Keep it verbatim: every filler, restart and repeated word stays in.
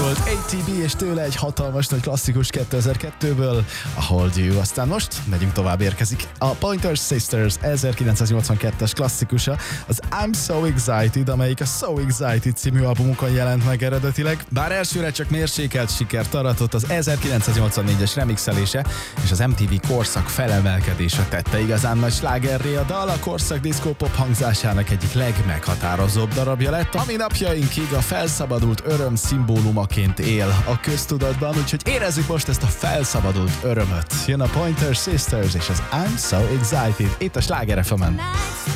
volt á té bé, és tőle egy hatalmas nagy klasszikus kétezer-kettőből, a Hold You. Aztán most megyünk tovább, érkezik a Pointer Sisters ezerkilencszáznyolcvankettes klasszikusa, az I'm So Excited, amelyik a So Excited című albumukon jelent meg eredetileg. Bár elsőre csak mérsékelt sikert aratott, az ezerkilencszáznyolcvannégyes remixelése és az em té vé korszak felemelkedése tette igazán nagy slágerré. A dal a korszak diszkó-pop hangzásának egyik legmeghatározóbb darabja lett, ami napjainkig a felszabadult öröm szimbólumaként él a köztudatban, úgyhogy érezzük most ezt a felszabadult örömöt. Jön a Pointer Sisters és az I'm So Excited itt a Sláger ef emen.